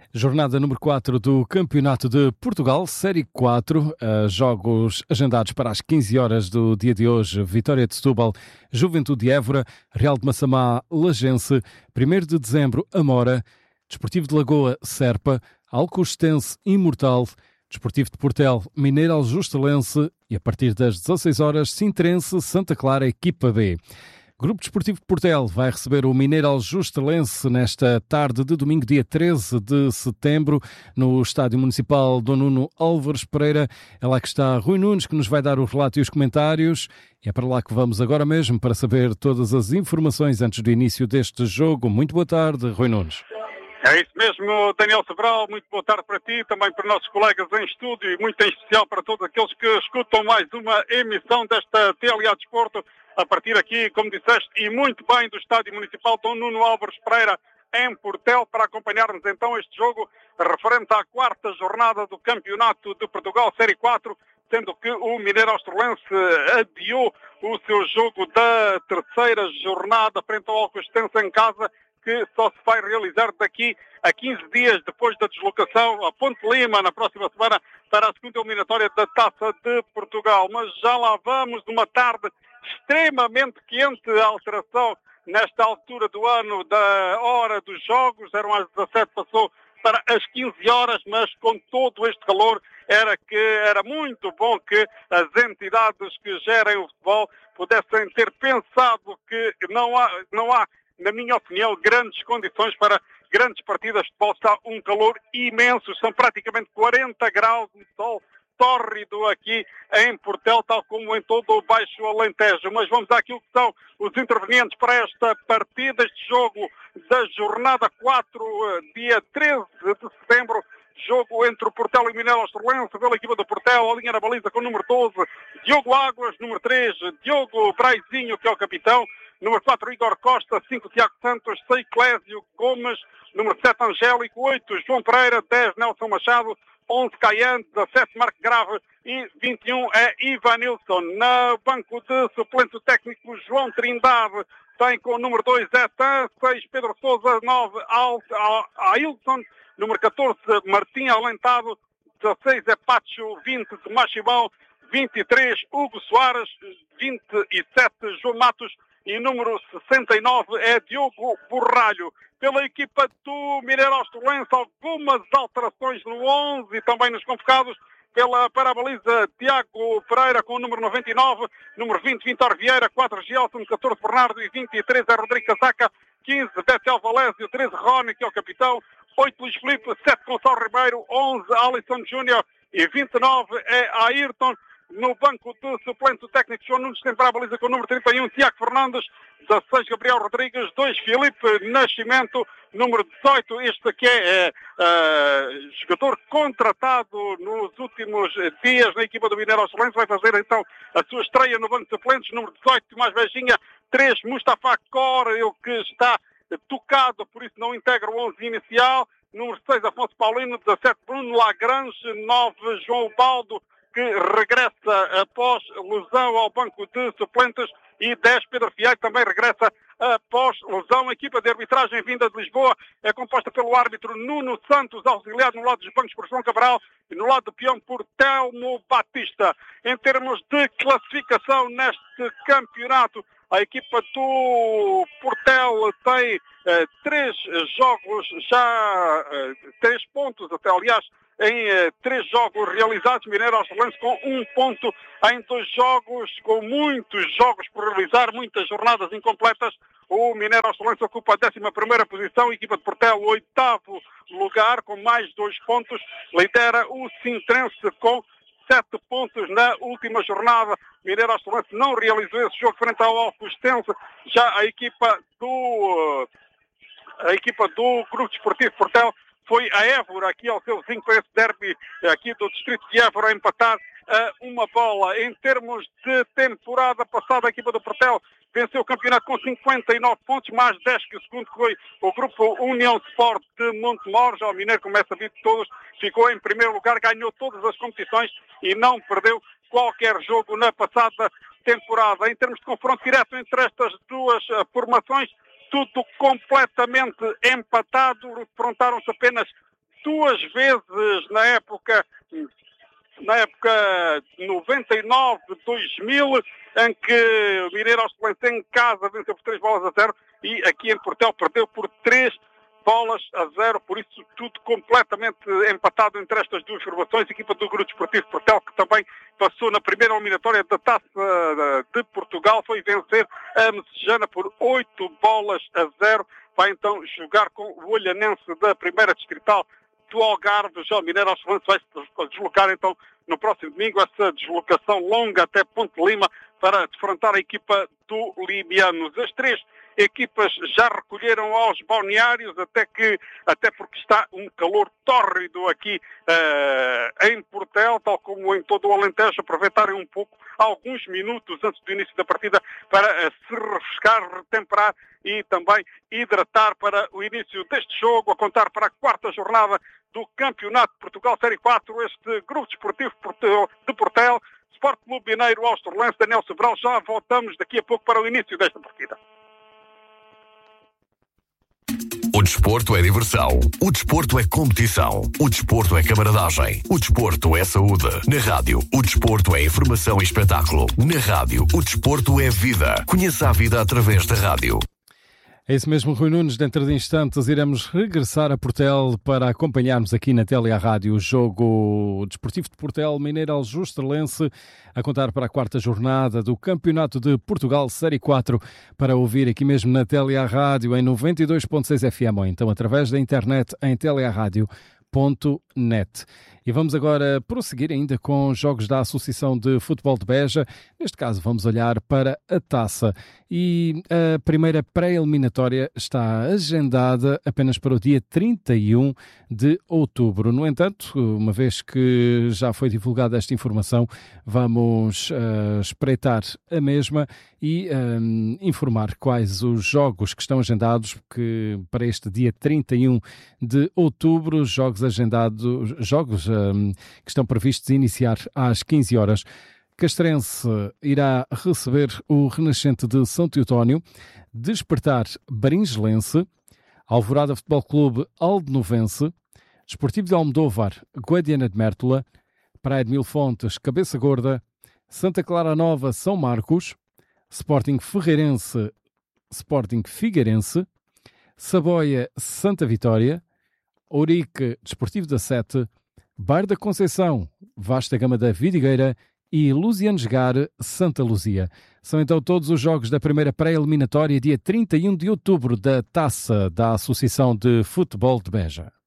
Jornada número 4 do Campeonato de Portugal, Série 4, jogos agendados para as 15 horas do dia de hoje. Vitória de Setúbal, Juventude de Évora, Real de Massamá, Lagense, 1º de dezembro, Amora, Desportivo de Lagoa, Serpa, Alcostense, Imortal, Desportivo de Portel, Mineiro Aljustelense e a partir das 16 horas, Sintrense, Santa Clara, Equipa B. Grupo Desportivo de Portel vai receber o Mineiro Aljustelense nesta tarde de domingo, dia 13 de setembro, no Estádio Municipal Dom Nuno Álvares Pereira. É lá que está Rui Nunes, que nos vai dar o relato e os comentários. E é para lá que vamos agora mesmo para saber todas as informações antes do início deste jogo. Muito boa tarde, Rui Nunes. É isso mesmo, Daniel Sobral, muito boa tarde para ti, também para os nossos colegas em estúdio e muito em especial para todos aqueles que escutam mais uma emissão desta TLA Desporto, a partir aqui, como disseste, e muito bem, do Estádio Municipal Dom Nuno Álvares Pereira, em Portel, para acompanharmos então este jogo referente à 4ª jornada do Campeonato de Portugal, Série 4, sendo que o Mineiro Aljustelense adiou o seu jogo da 3ª jornada frente ao Alcostense em casa, que só se vai realizar daqui a 15 dias depois da deslocação a Ponte Lima na próxima semana para a 2ª eliminatória da Taça de Portugal. Mas já lá vamos, numa tarde extremamente quente, a alteração nesta altura do ano da hora dos jogos, eram às 17, passou para as 15 horas, mas com todo este calor era muito bom que as entidades que gerem o futebol pudessem ter pensado que não há, na minha opinião, grandes condições para grandes partidas de futebol. Está um calor imenso, são praticamente 40 graus de sol tórrido aqui em Portel, tal como em todo o Baixo Alentejo. Mas vamos àquilo que são os intervenientes para esta partida, este jogo da jornada 4, dia 13 de setembro. Jogo entre o Portel e o Mineiro Aljustelense, pela equipa do Portel, a linha na baliza com o número 12, Diogo Águas, número 3, Diogo Braizinho, que é o capitão, número 4, Igor Costa, 5, Tiago Santos, 6, Clésio Gomes, número 7, Angélico, 8, João Pereira, 10, Nelson Machado, 11, Caian, 17, Marco Grave e 21 é Ivanilson. No banco de suplente o técnico João Trindade tem com o número 2, Etan, 6, Pedro Sousa, 9, Ailson, número 14, Martim Alentado, 16 é Pacho, 20 de Machibão, 23 Hugo Soares, 27 João Matos e número 69 é Diogo Borralho. Pela equipa do Mineiro Aljustelense, algumas alterações no 11 e também nos convocados. Para a baliza, Tiago Pereira com o número 99, número 20, Vitor Vieira, 4, Gelson, 14, Bernardo e 23 é Rodrigo Casaca, 15, Betel Valésio, 13, Rony, que é o capitão, 8, Luís Filipe, 7, Gonçalo Ribeiro, 11, Alisson Júnior e 29 é Ayrton. No banco de suplente, o técnico João Nunes tem para a baliza com o número 31, Tiago Fernandes, 16, Gabriel Rodrigues, 2, Filipe Nascimento, número 18, este aqui é jogador contratado nos últimos dias na equipa do Mineiro Aljustelense, vai fazer então a sua estreia no banco de suplentes, número 18, mais beijinha, 3, Mustafa Cor, ele que está tocado, por isso não integra o 11 inicial, número 6, Afonso Paulino, 17, Bruno Lagrange, 9, João Baldo, que regressa após lesão ao banco de suplentes, e 10, Pedro Fialho, também regressa após lesão. A equipa de arbitragem vinda de Lisboa é composta pelo árbitro Nuno Santos, auxiliado no lado dos bancos por João Cabral e no lado do peão por Telmo Batista. Em termos de classificação neste campeonato, a equipa do Portel tem 3 jogos, já 3 pontos até, aliás, em 3 jogos realizados, Mineiro Aljustelense com 1 ponto em 2 jogos, com muitos jogos por realizar, muitas jornadas incompletas. O Mineiro Aljustelense ocupa a 11ª posição, a equipa de Portel o 8º lugar, com mais 2 pontos, lidera o Sintrense com 7 pontos na última jornada. Mineiro Aljustelense não realizou esse jogo frente ao Alcostense, já a equipa do Grupo Desportivo Portel foi a Évora, aqui ao seu vizinho, para esse derby aqui do distrito de Évora, a empatar uma bola. Em termos de temporada passada, a equipa do Portel venceu o campeonato com 59 pontos, mais 10 que o segundo, que foi o grupo União Sport de Montemor. Já o Mineiro, como é sabido de todos, ficou em primeiro lugar, ganhou todas as competições e não perdeu qualquer jogo na passada temporada. Em termos de confronto direto entre estas duas formações, tudo completamente empatado, confrontaram-se apenas duas vezes na época 99-2000, em que o Mineiro Ostelense em casa venceu por 3-0 e aqui em Portel perdeu por 3-0, por isso tudo completamente empatado entre estas duas formações. A equipa do Grupo Desportivo Portel, que também passou na primeira eliminatória da Taça de Portugal, foi vencer a Messejana por 8-0. Vai então jogar com o Olhanense da primeira distrital do Algarve. Já o Mineiro Ostelense vai se deslocar então no próximo domingo, essa deslocação longa até Ponte Lima para defrontar a equipa do Limianos. As três equipas já recolheram aos balneários, até porque está um calor tórrido aqui em Portel, tal como em todo o Alentejo. Aproveitarem um pouco, alguns minutos antes do início da partida, para se refrescar, retemperar e também hidratar para o início deste jogo, a contar para a quarta jornada do Campeonato de Portugal Série 4, este Grupo Desportivo de Portel, Sport Clube Mineiro Osterlense. Daniel Sobral, já voltamos daqui a pouco para o início desta partida. O desporto é diversão, o desporto é competição, o desporto é camaradagem, o desporto é saúde. Na rádio, o desporto é informação e espetáculo. Na rádio, o desporto é vida. Conheça a vida através da rádio. É isso mesmo, Rui Nunes. Dentro de instantes iremos regressar a Portel para acompanharmos aqui na tele e à rádio o jogo desportivo de Portel, Mineiro Osterlense, a contar para a quarta jornada do Campeonato de Portugal Série 4, para ouvir aqui mesmo na tele e à rádio em 92.6 FM, ou então através da internet em telearadio.net. E vamos agora prosseguir ainda com jogos da Associação de Futebol de Beja. Neste caso vamos olhar para a Taça. E a primeira pré-eliminatória está agendada apenas para o dia 31 de outubro. No entanto, uma vez que já foi divulgada esta informação, vamos espreitar a mesma e informar quais os jogos que estão agendados para este dia 31 de outubro. Jogos que estão previstos iniciar às 15 horas. Castrense irá receber o Renascente de São Teotónio, Despertar Baringelense, Alvorada Futebol Clube Aldenovense, Desportivo de Almodóvar, Guadiana de Mértola, Praia de Mil Fontes, Cabeça Gorda, Santa Clara Nova, São Marcos, Sporting Ferreirense, Sporting Figueirense, Saboia, Santa Vitória, Ourique, Desportivo da Sete, Bairro da Conceição, Vasta Gama da Vidigueira e Luzianesgar, Santa Luzia. São então todos os jogos da primeira pré-eliminatória, dia 31 de outubro, da Taça da Associação de Futebol de Beja.